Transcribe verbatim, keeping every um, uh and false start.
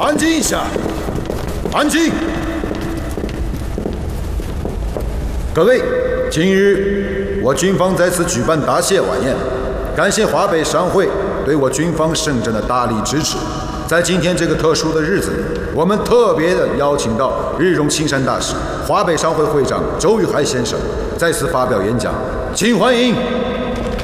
安静一下，安静！各位，今日我军方在此举办答谢晚宴，感谢华北商会对我军方盛政的大力支持。在今天这个特殊的日子里，我们特别的邀请到日荣青山大使、华北商会会长周玉海先生在此发表演讲，请欢迎